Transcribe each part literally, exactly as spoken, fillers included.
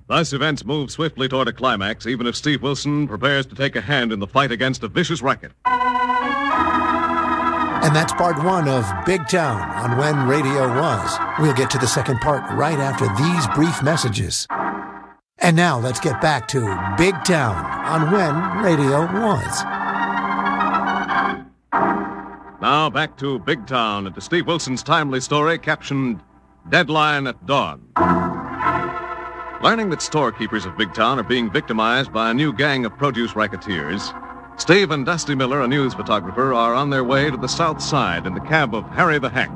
Thus, events move swiftly toward a climax, even if Steve Wilson prepares to take a hand in the fight against a vicious racket. And that's part one of Big Town on When Radio Was. We'll get to the second part right after these brief messages. And now let's get back to Big Town on When Radio Was. Now back to Big Town and to Steve Wilson's timely story captioned Deadline at Dawn. Learning that storekeepers of Big Town are being victimized by a new gang of produce racketeers, Steve and Dusty Miller, a news photographer, are on their way to the south side in the cab of Harry the Hack.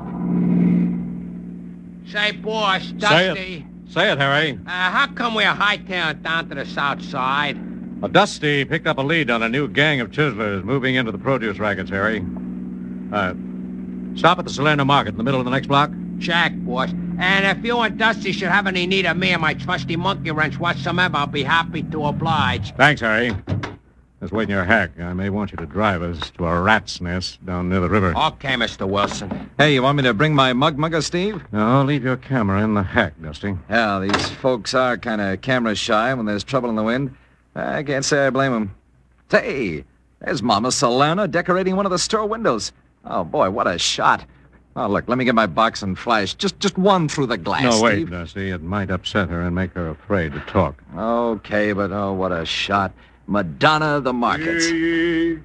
Say, boss, Say Dusty. it. Say it, Harry. Uh, how come we're hightailing down to the south side? Well, Dusty picked up a lead on a new gang of chiselers moving into the produce rackets, Harry. Uh, stop at the Salerno Market in the middle of the next block. Check, boss. And if you and Dusty should have any need of me and my trusty monkey wrench whatsoever, I'll be happy to oblige. Thanks, Harry. Just wait in your hack. I may want you to drive us to a rat's nest down near the river. Okay, Mister Wilson. Hey, you want me to bring my mug mugger, Steve? No, leave your camera in the hack, Dusty. Yeah, these folks are kind of camera shy when there's trouble in the wind. I can't say I blame them. Say, there's Mama Salerno decorating one of the store windows. Oh, boy, what a shot. Oh, look, let me get my box and flash. Just just one through the glass, No, wait, Steve. Dusty. It might upset her and make her afraid to talk. Okay, but oh, what a shot. Madonna of the markets. Hear ye,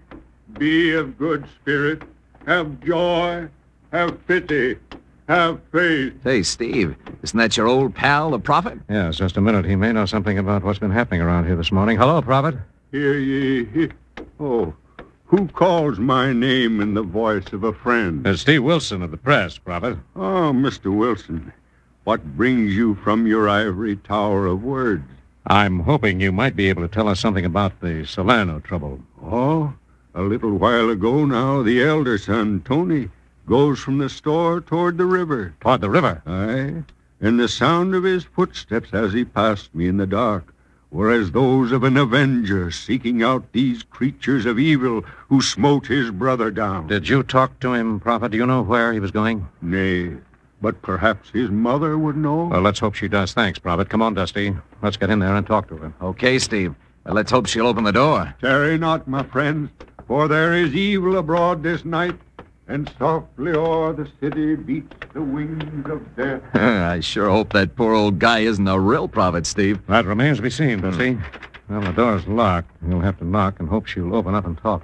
be of good spirit, have joy, have pity, have faith. Hey, Steve, isn't that your old pal, the Prophet? Yes, just a minute. He may know something about what's been happening around here this morning. Hello, Prophet. Hear ye, he- oh, who calls my name in the voice of a friend? It's Steve Wilson of the press, Prophet. Oh, Mister Wilson, what brings you from your ivory tower of words? I'm hoping you might be able to tell us something about the Salerno trouble. Oh, a little while ago now, the elder son, Tony, goes from the store toward the river. Toward the river? Aye, and the sound of his footsteps as he passed me in the dark were as those of an avenger seeking out these creatures of evil who smote his brother down. Did you talk to him, Prophet? Do you know where he was going? Nay, but perhaps his mother would know. Well, let's hope she does. Thanks, Prophet. Come on, Dusty. Let's get in there and talk to her. Okay, Steve. Well, let's hope she'll open the door. Tarry not, my friends, for there is evil abroad this night, and softly o'er the city beats the wings of death. I sure hope that poor old guy isn't a real prophet, Steve. That remains to be seen, Dusty. Well, the door's locked. You'll have to knock and hope she'll open up and talk.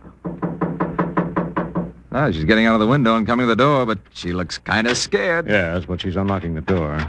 Ah, she's getting out of the window and coming to the door, but she looks kind of scared. Yes, but she's unlocking the door.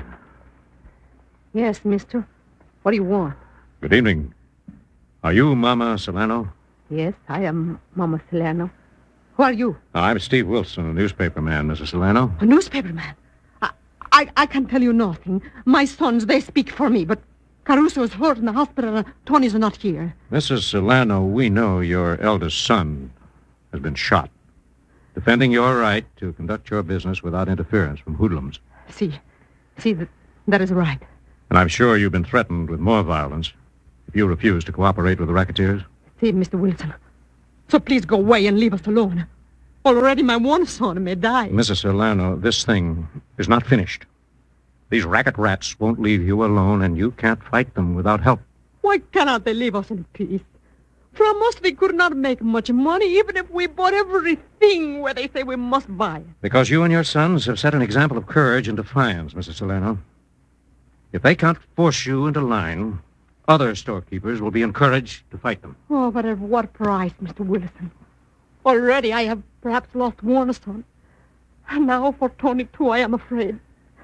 Yes, mister. What do you want? Good evening. Are you Mama Salerno? Yes, I am Mama Salerno. Who are you? I'm Steve Wilson, a newspaper man, Missus Salerno. A newspaper man. I, I, I can tell you nothing. My sons, they speak for me, but Caruso is hurt in the hospital and Tony's not here. Missus Salerno, we know your eldest son has been shot, defending your right to conduct your business without interference from hoodlums. See, see, that, that is right. And I'm sure you've been threatened with more violence if you refuse to cooperate with the racketeers. See, Mister Wilson. So please go away and leave us alone. Already my one son may die. Missus Salerno, this thing is not finished. These racket rats won't leave you alone, and you can't fight them without help. Why cannot they leave us in peace? From us we could not make much money, even if we bought everything where they say we must buy it. Because you and your sons have set an example of courage and defiance, Missus Salerno. If they can't force you into line, other storekeepers will be encouraged to fight them. Oh, but at what price, Mister Wilson? Already I have perhaps lost one son. And now for Tony, too, I am afraid.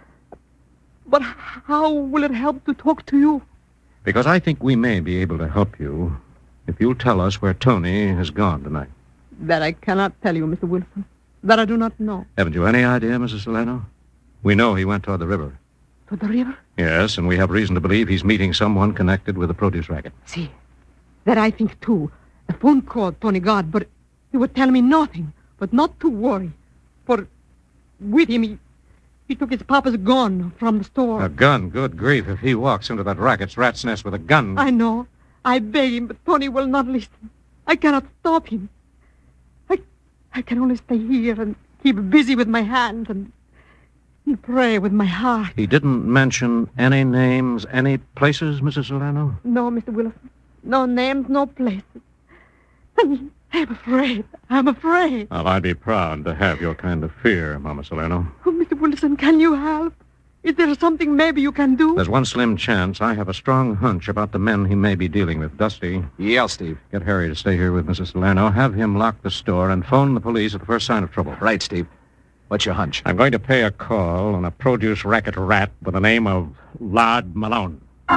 But how will it help to talk to you? Because I think we may be able to help you if you'll tell us where Tony has gone tonight. That I cannot tell you, Mister Wilson. That I do not know. Haven't you any idea, Missus Salerno? We know he went toward the river. To the river? Yes, and we have reason to believe he's meeting someone connected with the produce racket. See, that I think, too. A phone call Tony got, but he would tell me nothing, but not to worry. For with him, he, he took his papa's gun from the store. A gun? Good grief. If he walks into that racket's rat's nest with a gun... I know. I beg him, but Tony will not listen. I cannot stop him. I, I can only stay here and keep busy with my hands and and pray with my heart. He didn't mention any names, any places, Missus Salerno? No, Mister Willison. No names, no places. I'm afraid. I'm afraid. Well, I'd be proud to have your kind of fear, Mama Salerno. Oh, Mister Willison, can you help? Is there something maybe you can do? There's one slim chance. I have a strong hunch about the men he may be dealing with. Dusty, Yeah, Steve. get Harry to stay here with Missus Salerno. Have him lock the store and phone the police at the first sign of trouble. Right, Steve. What's your hunch? I'm going to pay a call on a produce racket rat by the name of Lod Malone.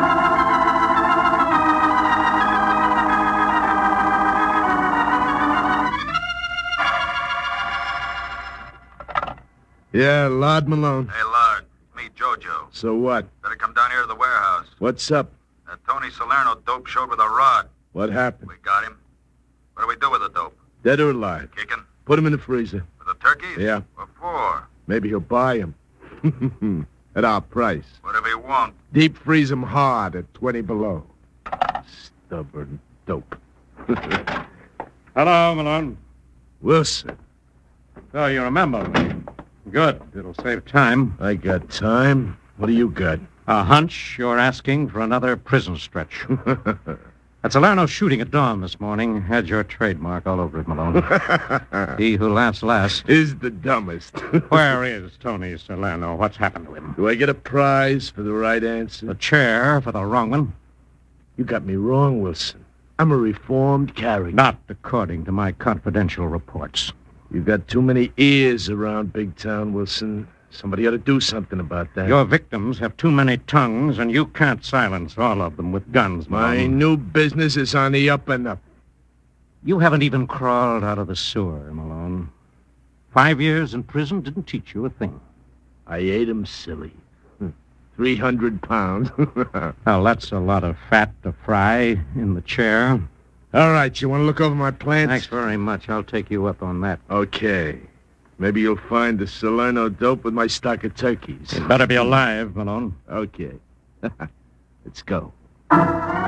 Yeah, Lod Malone. Hey, Lard. It's me, Jojo. So what? Better come down here to the warehouse. What's up? That Tony Salerno dope showed with a rod. What happened? We got him. What do we do with the dope? Dead or alive? Kicking? Put him in the freezer. With the turkeys? Yeah. What for? Maybe he'll buy him. At our price. Whatever he want. Deep freeze him hard at twenty below. Stubborn dope. Hello, Malone. Wilson, So you remember me. Good. It'll save time. I got time. What do you got? A hunch you're asking for another prison stretch. That Salerno shooting at dawn this morning had your trademark all over it, Malone. He who laughs last. Is the dumbest. Where is Tony Salerno? What's happened to him? Do I get a prize for the right answer? The chair for the wrong one? You got me wrong, Wilson. I'm a reformed character. Not according to my confidential reports. You've got too many ears around Big Town, Wilson. Somebody ought to do something about that. Your victims have too many tongues, and you can't silence all of them with guns, My Malone. new business is on the up and up. You haven't even crawled out of the sewer, Malone. Five years in prison didn't teach you a thing. I ate him silly. Three hundred pounds. Well, that's a lot of fat to fry in the chair. All right, you want to look over my plans? Thanks very much. I'll take you up on that. Okay. Maybe you'll find the Salerno dope with my stock of turkeys. You'd better be alive, Malone. Okay. Let's go.